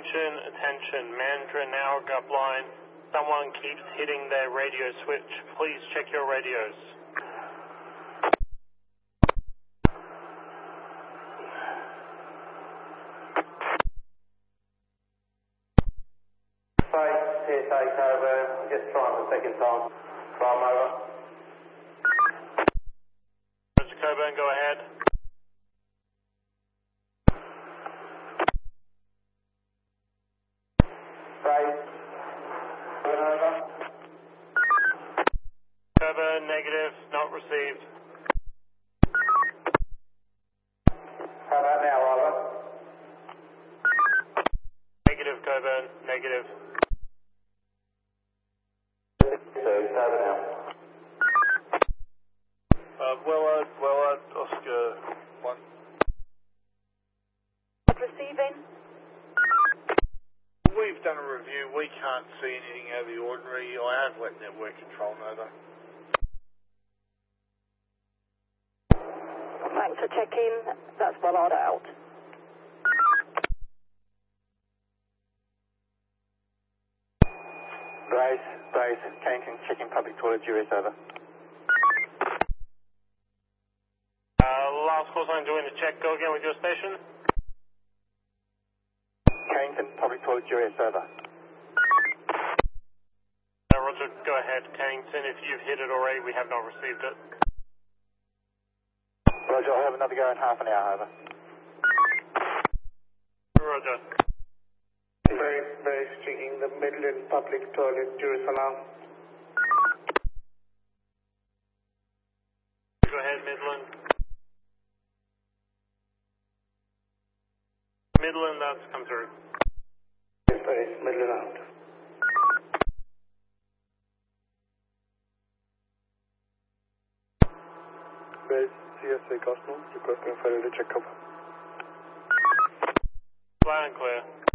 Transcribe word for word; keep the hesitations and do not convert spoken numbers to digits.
Attention, attention, Mandra Narrog upline. Someone keeps hitting their radio switch. Please check your radios. Five, T S A Coburn, just trying the second time. Farm over. Mister Coburn, go ahead. Five, over. Coburn, negative, not received. How about now, over? Negative, Coburn, negative. So, it's over now. Uh, Willard, Willard, Oscar one. Receiving. We've done a review. We can't see anything out of the ordinary. I have let network control know though. Thanks for checking. That's Willard out. Brace, brace, Kennington checking public toilet, Julius over. Uh, last call sign doing the check. Go again with your station. Kennington public toilet, Julius over. Uh, Roger, go ahead, Kennington. If you've hit it already, we have not received it. Roger, I'll have another go in half an hour, over. Roger. Brace, brace, checking the Midland public toilet, Jerusalem. Go ahead, Midland. Midland, that's come through. Brace, Midland out. Brace, C S A Cosmo, requesting for a check cover. Loud and clear.